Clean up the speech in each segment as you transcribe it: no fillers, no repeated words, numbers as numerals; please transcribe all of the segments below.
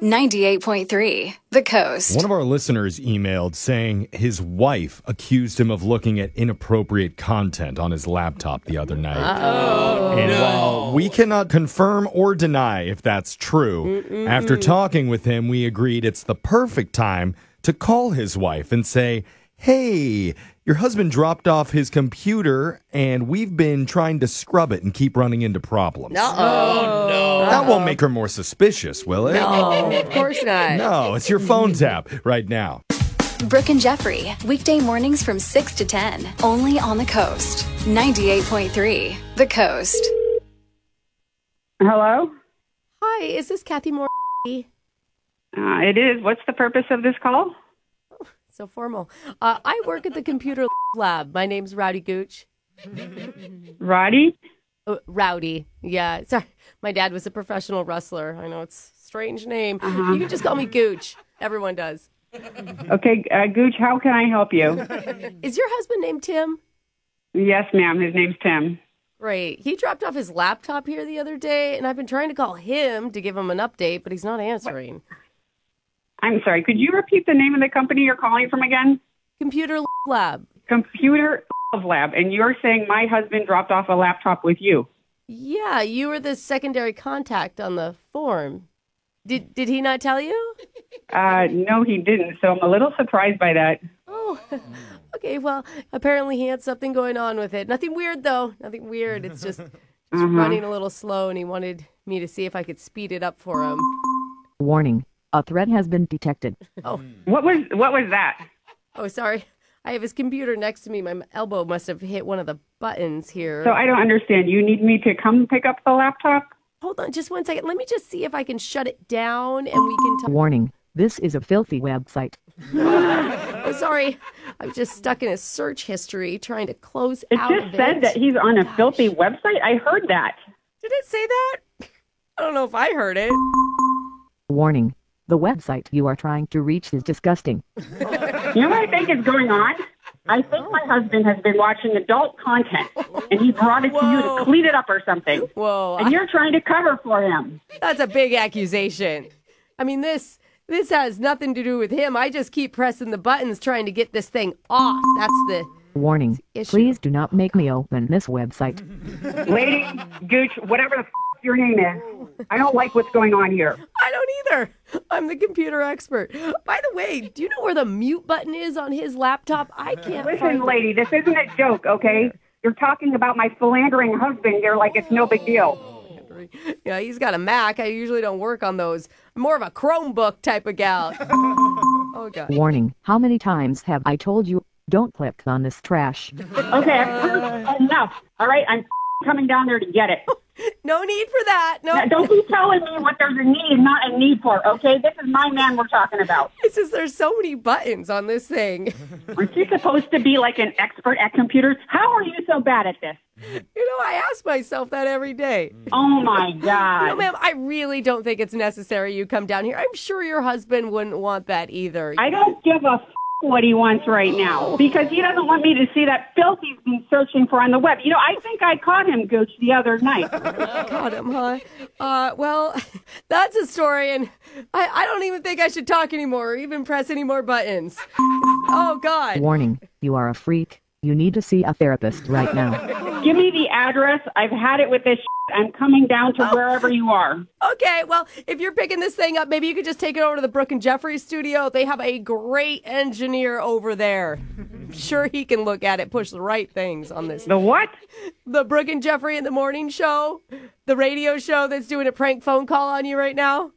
98.3 The Coast. One of our listeners emailed saying his wife accused him of looking at inappropriate content on his laptop the other night. While we cannot confirm or deny if that's true, after talking with him, we agreed it's the perfect time to call his wife and say, hey, your husband dropped off his computer and we've been trying to scrub it and keep running into problems. That won't make her more suspicious, will it? No, of course not. No, it's your phone tap right now. Brooke and Jeffrey, weekday mornings from 6 to 10, only on The Coast. 98.3 The Coast. Hello? Hi, is this Kathy Moore? It is. What's the purpose of this call? So formal. I work at the computer lab. My name's Rowdy Gooch. Roddy? Rowdy. Yeah. Sorry. My dad was a professional wrestler. I know it's a strange name. You can just call me Gooch. Everyone does. Okay, Gooch, how can I help you? Is your husband named Tim? Yes, ma'am. His name's Tim. Great. He dropped off his laptop here the other day, and I've been trying to call him to give him an update, but he's not answering. I'm sorry. Could you repeat the name of the company you're calling from again? Computer lab. Computer Lab. And you're saying my husband dropped off a laptop with you? Yeah, you were the secondary contact on the form. Did he not tell you? No, he didn't. So I'm a little surprised by that. Oh, okay. Well, apparently he had something going on with it. Nothing weird, though. Nothing weird. It's just running a little slow, and he wanted me to see if I could speed it up for him. Warning. A threat has been detected. Oh. What was that? Oh, sorry. I have his computer next to me. My elbow must have hit one of the buttons here. So I don't understand. You need me to come pick up the laptop? Hold on just 1 second. Let me just see if I can shut it down and we can talk. Warning. This is a filthy website. Oh, sorry. I was just stuck in his search history trying to close out of it. It just said that he's on a filthy website? I heard that. Did it say that? I don't know if I heard it. Warning. The website you are trying to reach is disgusting. You know what I think is going on? I think my husband has been watching adult content, and he brought it to you to clean it up or something. Whoa. And you're trying to cover for him. That's a big accusation. I mean, this has nothing to do with him. I just keep pressing the buttons trying to get this thing off. That's the Warning. issue. Please do not make me open this website. Lady, Gooch, whatever the your name is, I don't like what's going on here. I don't either. I'm the computer expert. By the way, do you know where the mute button is on his laptop? I can't Listen, find lady, this isn't a joke, okay? You're talking about my philandering husband here like it's no big deal. Yeah, he's got a Mac. I usually don't work on those. I'm more of a Chromebook type of gal. Oh, God. Warning. How many times have I told you, don't click on this trash? Okay, I've heard enough, all right? I'm coming down there to get it. No need for that. No. Now, don't be telling me what there's a need and not a need for, okay? This is my man we're talking about. It's just there's so many buttons on this thing. Aren't you supposed to be like an expert at computers? How are you so bad at this? You know, I ask myself that every day. Oh, my God. No, ma'am, I really don't think it's necessary you come down here. I'm sure your husband wouldn't want that either. I don't give a what he wants right now because he doesn't want me to see that filth he's been searching for on the web. You know, I think I caught him, Gooch, the other night. Caught him, huh? Well, that's a story, and I don't even think I should talk anymore or even press any more buttons. Oh, God. Warning. You are a freak. You need to see a therapist right now. Give me the address. I've had it with this shit. I'm coming down to wherever you are. Okay, well, if you're picking this thing up, maybe you could just take it over to the Brooke and Jeffrey studio. They have a great engineer over there. I'm sure he can look at it, push the right things on this. The what? The Brooke and Jeffrey in the Morning Show, the radio show that's doing a prank phone call on you right now.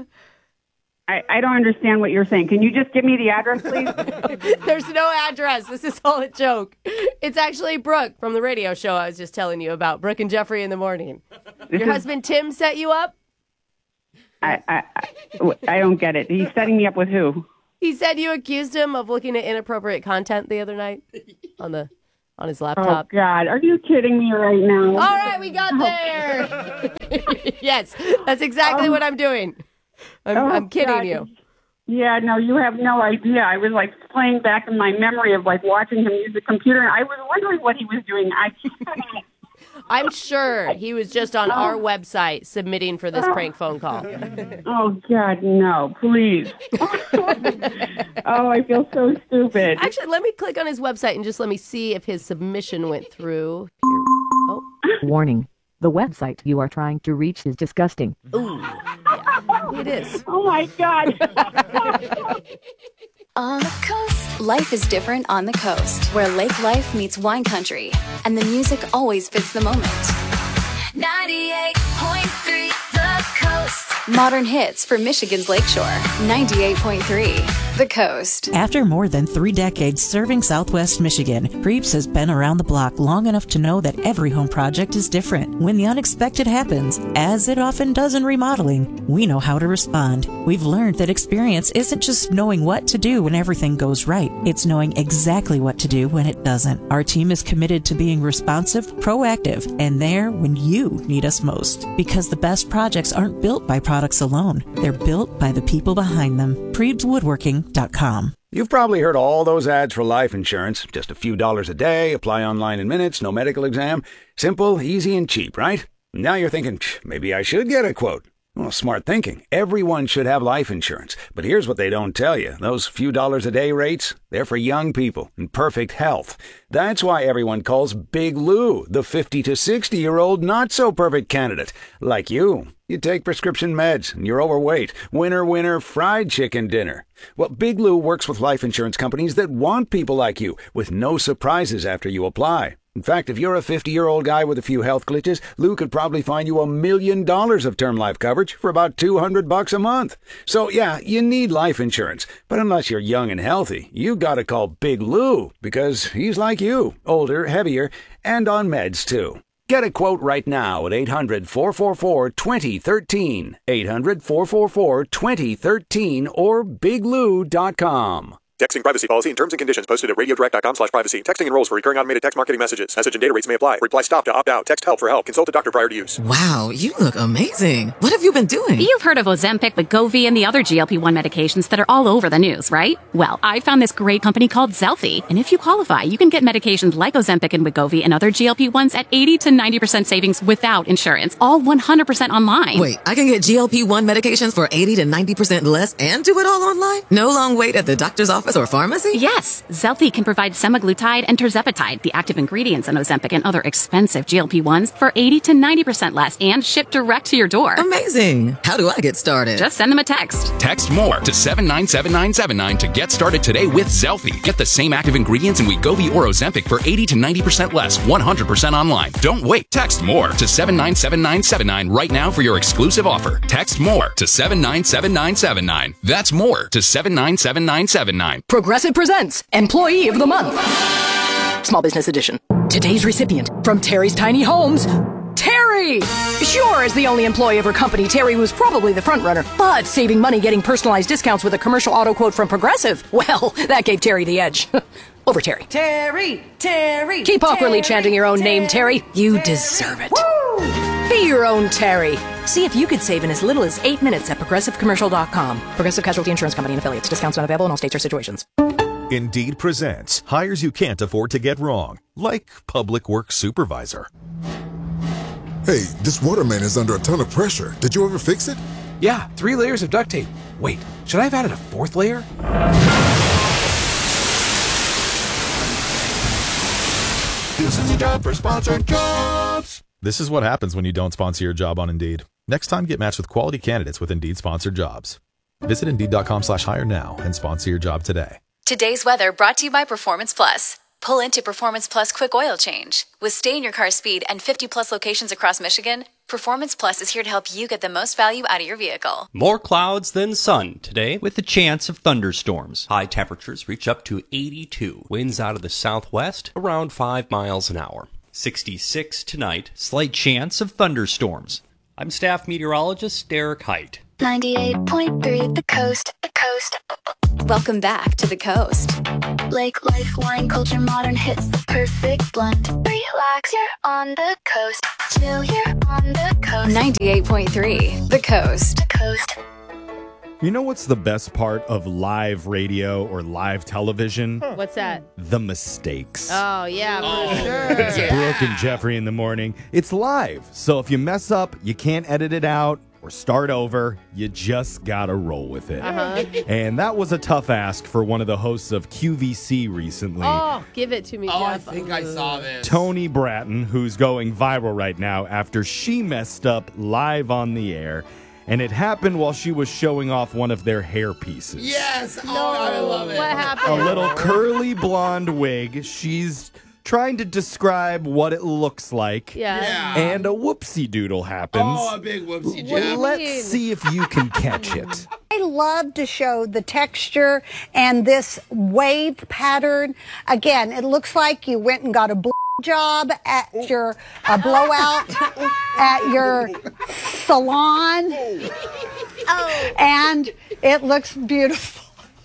I don't understand what you're saying. Can you just give me the address, please? There's no address. This is all a joke. It's actually Brooke from the radio show I was just telling you about, Brooke and Jeffrey in the Morning. Your husband Tim set you up? I don't get it. He's setting me up with who? He said you accused him of looking at inappropriate content the other night on his laptop. Oh, God. Are you kidding me right now? All right, we got there. Yes, that's exactly what I'm doing. I'm kidding God. you. Yeah, no, you have no idea. I was like playing back in my memory of like watching him use the computer, and I was wondering what he was doing. I'm sure he was just on our website submitting for this prank phone call. Oh, God, no, please. Oh, I feel so stupid. Actually, let me click on his website and just let me see if his submission went through. Oh. Warning. The website you are trying to reach is disgusting. Ooh. Yeah, it is. Oh, my God. On the coast. Life is different on the coast, where lake life meets wine country, and the music always fits the moment. 98.3 The Coast. Modern hits for Michigan's Lakeshore. 98.3 The Coast. After more than 3 decades serving Southwest Michigan, Preebs has been around the block long enough to know that every home project is different. When the unexpected happens, as it often does in remodeling, we know how to respond. We've learned that experience isn't just knowing what to do when everything goes right. It's knowing exactly what to do when it doesn't. Our team is committed to being responsive, proactive, and there when you need us most. Because the best projects aren't built by products alone. They're built by the people behind them. PreebsWoodworking.com. You've probably heard all those ads for life insurance. Just a few dollars a day, apply online in minutes, no medical exam. Simple, easy, and cheap, right? Now you're thinking, maybe I should get a quote. Well, smart thinking. Everyone should have life insurance. But here's what they don't tell you. Those few dollars a day rates, they're for young people in perfect health. That's why everyone calls Big Lou the 50 to 60-year-old not-so-perfect candidate. Like you. You take prescription meds and you're overweight. Winner, winner, fried chicken dinner. Well, Big Lou works with life insurance companies that want people like you with no surprises after you apply. In fact, if you're a 50-year-old guy with a few health glitches, Lou could probably find you $1 million of term life coverage for about $200 a month. So, yeah, you need life insurance. But unless you're young and healthy, you gotta call Big Lou because he's like you, older, heavier, and on meds, too. Get a quote right now at 800-444-2013, 800-444-2013, or biglou.com. Texting privacy policy and terms and conditions posted at radiodirect.com/privacy. Texting enrolls for recurring automated text marketing messages. Message and data rates may apply. Reply stop to opt out. Text help for help. Consult a doctor prior to use. Wow, you look amazing. What have you been doing? You've heard of Ozempic, Wegovy, and the other GLP-1 medications that are all over the news, right? Well, I found this great company called Zelfie. And if you qualify, you can get medications like Ozempic and Wegovy and other GLP-1s at 80 to 90% savings without insurance. All 100% online. Wait, I can get GLP-1 medications for 80 to 90% less and do it all online? No long wait at the doctor's office or pharmacy? Yes, Zelfie can provide semaglutide and tirzepatide, the active ingredients in Ozempic and other expensive GLP-1s, for 80 to 90% less and shipped direct to your door. Amazing. How do I get started? Just send them a text. Text MORE to 797979 to get started today with Zelfie. Get the same active ingredients in Wegovy or Ozempic for 80 to 90% less, 100% online. Don't wait. Text MORE to 797979 right now for your exclusive offer. Text MORE to 797979. That's MORE to 797979. Progressive presents Employee of the Month. Small Business Edition. Today's recipient from Terry's Tiny Homes, Terry! Sure, as the only employee of her company, Terry was probably the front runner, but saving money getting personalized discounts with a commercial auto quote from Progressive, well, that gave Terry the edge. Over Terry. Terry! Keep awkwardly chanting your own name, Terry. You deserve it. Woo! Be your own Terry. See if you could save in as little as 8 minutes at progressivecommercial.com. Progressive Casualty Insurance Company and affiliates. Discounts not available in all states or situations. Indeed presents hires you can't afford to get wrong, like public works supervisor. Hey, this waterman is under a ton of pressure. Did you ever fix it? Yeah, 3 layers of duct tape. Wait, should I have added a 4th layer? This is a job for sponsored jobs. This is what happens when you don't sponsor your job on Indeed. Next time, get matched with quality candidates with Indeed sponsored jobs. Visit Indeed.com/hire now and sponsor your job today. Today's weather brought to you by Performance Plus. Pull into Performance Plus quick oil change. With stay-in-your-car speed and 50-plus locations across Michigan, Performance Plus is here to help you get the most value out of your vehicle. More clouds than sun today with a chance of thunderstorms. High temperatures reach up to 82. Winds out of the southwest around 5 miles an hour. 66 tonight. Slight chance of thunderstorms. I'm staff meteorologist Derek Height. 98.3 The Coast. The Coast. Welcome back to The Coast. Lake life, wine culture, modern hits, the perfect blend. Relax, you're on the coast. Chill, you're on the coast. 98.3 The Coast. The Coast. You know what's the best part of live radio or live television? What's that? The mistakes. Oh, yeah, for sure. It's Brooke and Jeffrey in the morning. It's live, so if you mess up, you can't edit it out or start over. You just gotta roll with it. And that was a tough ask for one of the hosts of QVC recently. Oh, give it to me, Jeff. I think I saw this. Tony Bratton, who's going viral right now after she messed up live on the air. And it happened while she was showing off one of their hair pieces. Yes! I love it. What happened? A little curly blonde wig. She's trying to describe what it looks like. Yeah. And a whoopsie doodle happens. Oh, a big whoopsie, Well, Jeff. let's see if you can catch it. I love to show the texture and this wave pattern. Again, it looks like you went and got a job at your blowout at your salon. And it looks beautiful.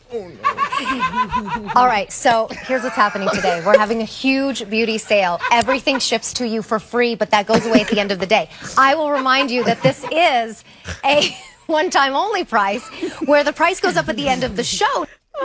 All right, so here's what's happening today. We're having a huge beauty sale. Everything ships to you for free, but that goes away at the end of the day. I will remind you that this is a one-time only price, where the price goes up at the end of the show.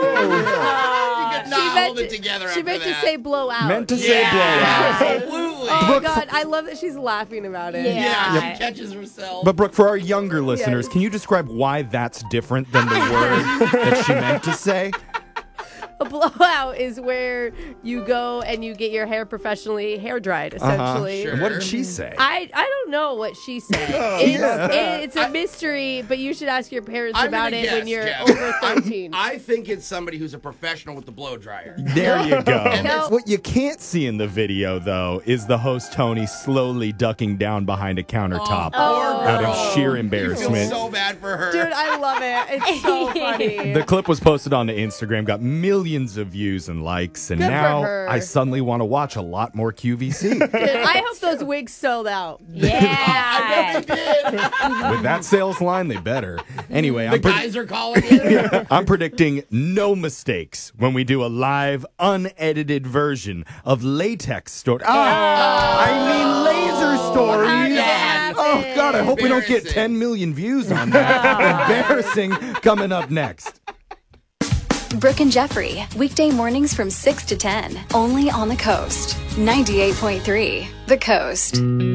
She meant to say blowout. Meant to say blowout. Absolutely. Oh, Brooke, God, I love that she's laughing about it. Yeah, she catches herself. But Brooke, for our younger listeners, can you describe why that's different than the word that she meant to say? A blowout is where you go and you get your hair professionally hair dried, essentially. Sure. And what did she say? I don't know what she said. It's a mystery, but you should ask your parents about it when you're over 13. I think it's somebody who's a professional with the blow dryer. There you go. No. What you can't see in the video, though, is the host Tony slowly ducking down behind a countertop out of sheer embarrassment. You feel so bad for her. Dude, I love it. It's so funny. The clip was posted on the Instagram, got millions of views and likes, and Good for now her. I suddenly want to watch a lot more QVC. Dude, I hope those wigs sold out. I bet they did. With that sales line, they better. Anyway, The guys are calling you. I'm predicting no mistakes when we do a live, unedited version of Latex Story. Laser Stories. Oh, God, I hope we don't get 10 million views on that. Embarrassing coming up next. Brooke and Jeffrey, weekday mornings from 6 to 10, only on the Coast. 98.3, The Coast.